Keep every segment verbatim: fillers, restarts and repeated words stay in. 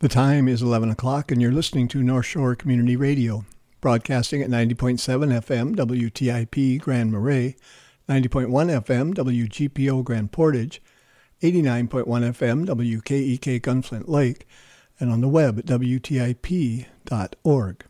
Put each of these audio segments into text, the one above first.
The time is eleven o'clock, and you're listening to North Shore Community Radio, broadcasting at ninety point seven F M W T I P Grand Marais, ninety point one F M W G P O Grand Portage, eighty-nine point one F M W K E K Gunflint Lake, and on the web at W T I P dot org.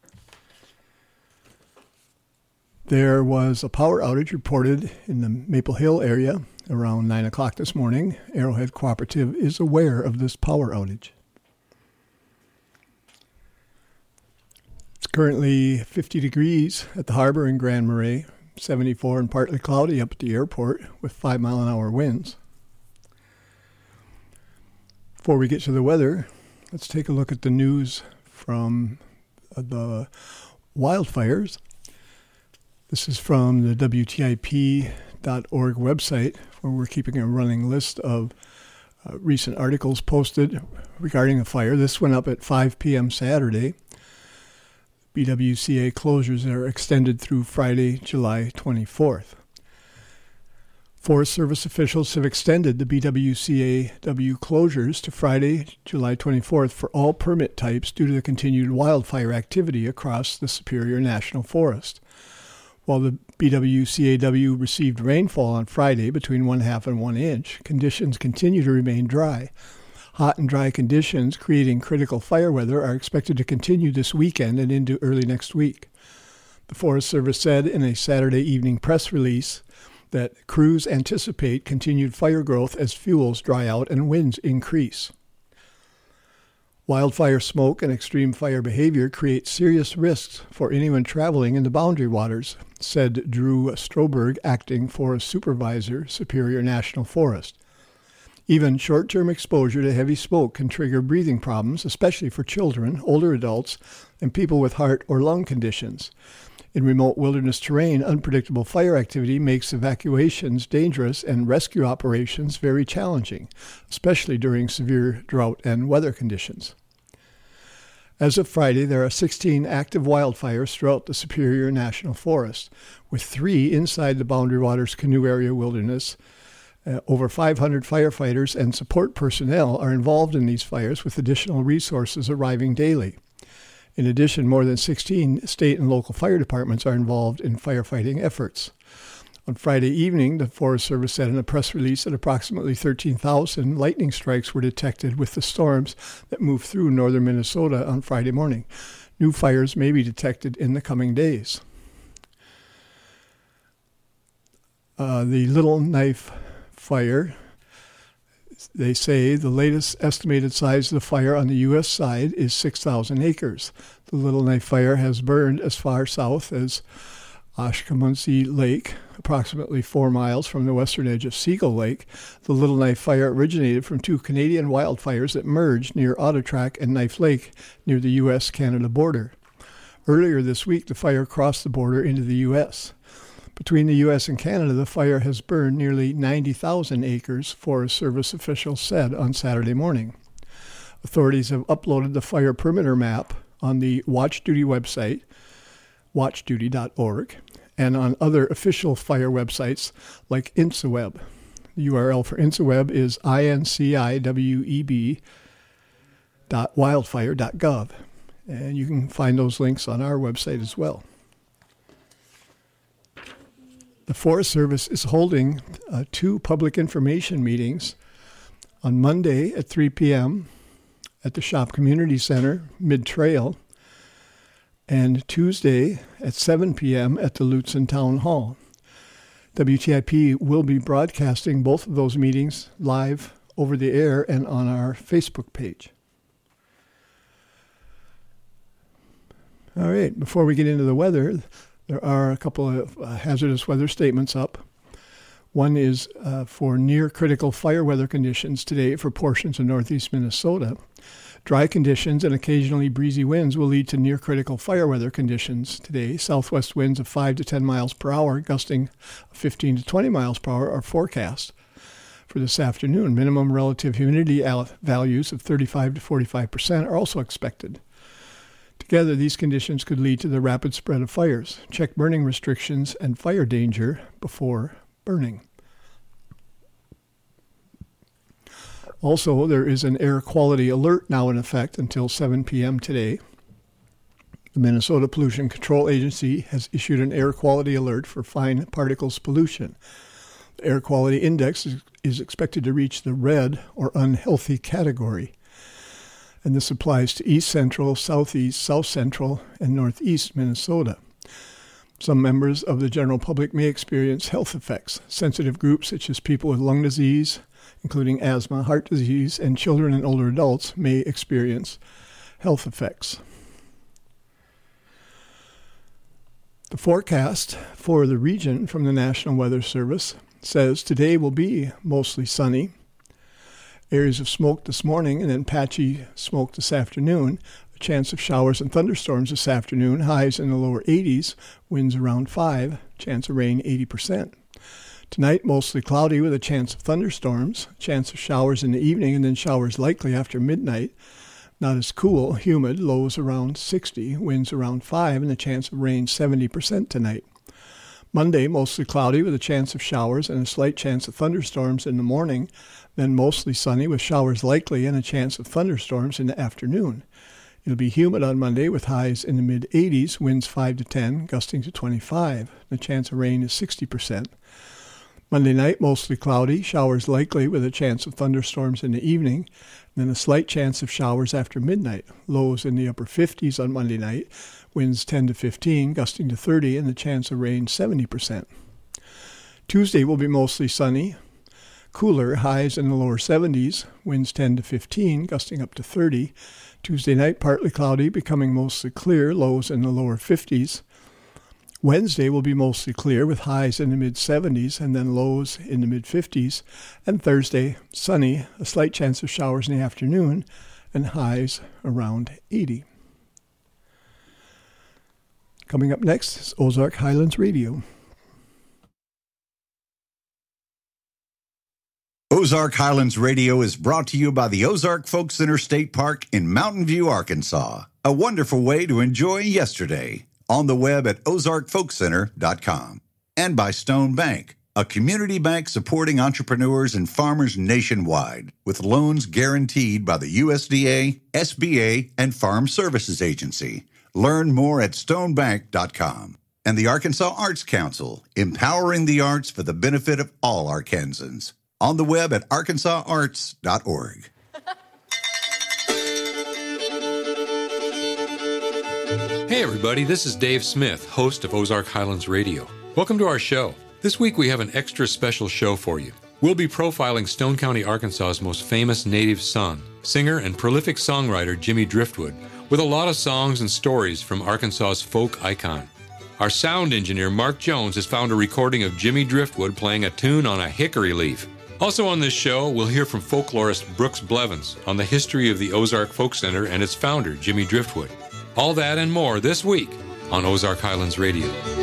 There was a power outage reported in the Maple Hill area around nine o'clock this morning. Arrowhead Cooperative is aware of this power outage. It's currently fifty degrees at the harbor in Grand Marais, seventy-four and partly cloudy up at the airport with five mile an hour winds. Before we get to the weather, let's take a look at the news from the wildfires. This is from the W T I P dot org website, where we're keeping a running list of uh, recent articles posted regarding the fire. This went up at five p.m. Saturday. B W C A closures are extended through Friday, July twenty-fourth. Forest Service officials have extended the B W C A W closures to Friday, July twenty-fourth for all permit types due to the continued wildfire activity across the Superior National Forest. While the B W C A W received rainfall on Friday between one half and one inch, conditions continue to remain dry. Hot and dry conditions creating critical fire weather are expected to continue this weekend and into early next week. The Forest Service said in a Saturday evening press release that crews anticipate continued fire growth as fuels dry out and winds increase. Wildfire smoke and extreme fire behavior create serious risks for anyone traveling in the boundary waters, said Drew Stroberg, acting forest supervisor, Superior National Forest. Even short-term exposure to heavy smoke can trigger breathing problems, especially for children, older adults, and people with heart or lung conditions. In remote wilderness terrain, unpredictable fire activity makes evacuations dangerous and rescue operations very challenging, especially during severe drought and weather conditions. As of Friday, there are sixteen active wildfires throughout the Superior National Forest, with three inside the Boundary Waters Canoe Area Wilderness. Uh, over five hundred firefighters and support personnel are involved in these fires, with additional resources arriving daily. In addition, more than sixteen state and local fire departments are involved in firefighting efforts. On Friday evening, the Forest Service said in a press release that approximately thirteen thousand lightning strikes were detected with the storms that moved through northern Minnesota on Friday morning. New fires may be detected in the coming days. Uh, the Little Knife Fire, they say the latest estimated size of the fire on the U S side is six thousand acres. The Little Knife Fire has burned as far south as Ashkemunsi Lake, approximately four miles from the western edge of Seagull Lake. The Little Knife Fire originated from two Canadian wildfires that merged near Otter Track and Knife Lake near the U S Canada border. Earlier this week, the fire crossed the border into the U S Between the U S and Canada, the fire has burned nearly ninety thousand acres, Forest Service officials said on Saturday morning. Authorities have uploaded the fire perimeter map on the Watch Duty website, watch duty dot org, and on other official fire websites like INCIWeb. The U R L for INCIWeb is I-N-C-I-W-E-B dot wildfire dot gov, and you can find those links on our website as well. The Forest Service is holding uh, two public information meetings on Monday at three p.m. at the Shop Community Center, Mid-Trail, and Tuesday at seven p.m. at the Lutsen Town Hall. W T I P will be broadcasting both of those meetings live over the air and on our Facebook page. All right, before we get into the weather, there are a couple of uh, hazardous weather statements up. One is uh, for near critical fire weather conditions today for portions of northeast Minnesota. Dry conditions and occasionally breezy winds will lead to near critical fire weather conditions today. Southwest winds of five to ten miles per hour, gusting fifteen to twenty miles per hour are forecast for this afternoon. Minimum relative humidity values of thirty-five to forty-five percent are also expected. Together, these conditions could lead to the rapid spread of fires. Check burning restrictions and fire danger before burning. Also, there is an air quality alert now in effect until seven p.m. today. The Minnesota Pollution Control Agency has issued an air quality alert for fine particles pollution. The air quality index is, is expected to reach the red or unhealthy category. And this applies to east central, southeast, south central, and northeast Minnesota. Some members of the general public may experience health effects. Sensitive groups such as people with lung disease, including asthma, heart disease, and children and older adults may experience health effects. The forecast for the region from the National Weather Service says today will be mostly sunny. Areas of smoke this morning and then patchy smoke this afternoon. A chance of showers and thunderstorms this afternoon. Highs in the lower eighties, winds around five, chance of rain eighty percent. Tonight, mostly cloudy with a chance of thunderstorms, chance of showers in the evening and then showers likely after midnight. Not as cool, humid, lows around sixty, winds around five, and a chance of rain seventy percent tonight. Monday, mostly cloudy with a chance of showers and a slight chance of thunderstorms in the morning, then mostly sunny with showers likely and a chance of thunderstorms in the afternoon. It'll be humid on Monday with highs in the mid-eighties, winds five to ten, gusting to twenty-five. The chance of rain is sixty percent. Monday night, mostly cloudy, showers likely with a chance of thunderstorms in the evening, then a slight chance of showers after midnight. Lows in the upper fifties on Monday night, winds ten to fifteen, gusting to thirty, and the chance of rain seventy percent. Tuesday will be mostly sunny, cooler, highs in the lower seventies, winds ten to fifteen, gusting up to thirty. Tuesday night, partly cloudy, becoming mostly clear, lows in the lower fifties. Wednesday will be mostly clear with highs in the mid-seventies and then lows in the mid-fifties. And Thursday, sunny, a slight chance of showers in the afternoon and highs around eighty. Coming up next is Ozark Highlands Radio. Ozark Highlands Radio is brought to you by the Ozark Folk Center State Park in Mountain View, Arkansas. A wonderful way to enjoy yesterday. On the web at ozark folk center dot com. And by Stone Bank, a community bank supporting entrepreneurs and farmers nationwide, with loans guaranteed by the U S D A, S B A, and Farm Services Agency. Learn more at stone bank dot com. And the Arkansas Arts Council, empowering the arts for the benefit of all Arkansans. On the web at arkansas arts dot org. Hey everybody, this is Dave Smith, host of Ozark Highlands Radio. Welcome to our show. This week we have an extra special show for you. We'll be profiling Stone County, Arkansas's most famous native son, singer and prolific songwriter Jimmy Driftwood, with a lot of songs and stories from Arkansas's folk icon. Our sound engineer Mark Jones has found a recording of Jimmy Driftwood playing a tune on a hickory leaf. Also on this show, we'll hear from folklorist Brooks Blevins on the history of the Ozark Folk Center and its founder, Jimmy Driftwood. All that and more this week on Ozark Highlands Radio.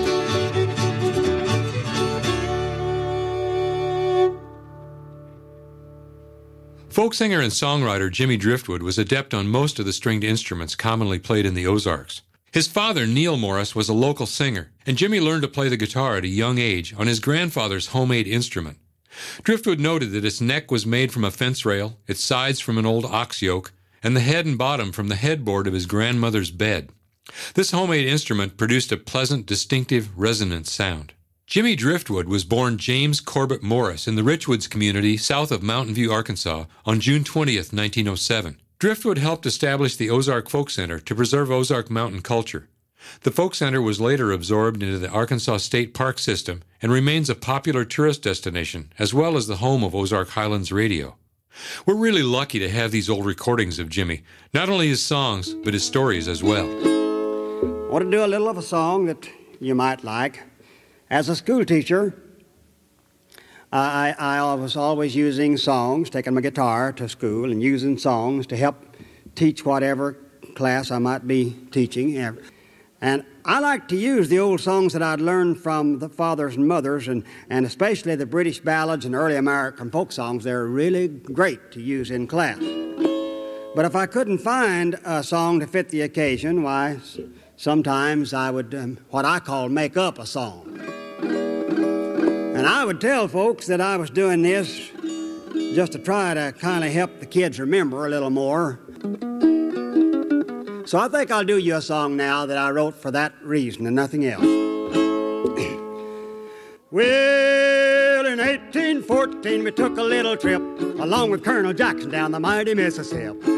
Folk singer and songwriter Jimmy Driftwood was adept on most of the stringed instruments commonly played in the Ozarks. His father, Neil Morris, was a local singer, and Jimmy learned to play the guitar at a young age on his grandfather's homemade instrument. Driftwood noted that its neck was made from a fence rail, its sides from an old ox yoke, and the head and bottom from the headboard of his grandmother's bed. This homemade instrument produced a pleasant, distinctive, resonant sound. Jimmy Driftwood was born James Corbett Morris in the Richwoods community south of Mountain View, Arkansas, on June twentieth, nineteen oh seven. Driftwood helped establish the Ozark Folk Center to preserve Ozark mountain culture. The Folk Center was later absorbed into the Arkansas State Park system and remains a popular tourist destination, as well as the home of Ozark Highlands Radio. We're really lucky to have these old recordings of Jimmy, not only his songs, but his stories as well. I want to do a little of a song that you might like. As a school teacher, I, I was always using songs, taking my guitar to school and using songs to help teach whatever class I might be teaching. And I like to use the old songs that I'd learned from the fathers and mothers, and, and especially the British ballads and early American folk songs. They're really great to use in class. But if I couldn't find a song to fit the occasion, why, sometimes I would, um, what I call, make up a song. And I would tell folks that I was doing this just to try to kind of help the kids remember a little more. So I think I'll do you a song now that I wrote for that reason and nothing else. Well, in eighteen fourteen we took a little trip along with Colonel Jackson down the mighty Mississippi.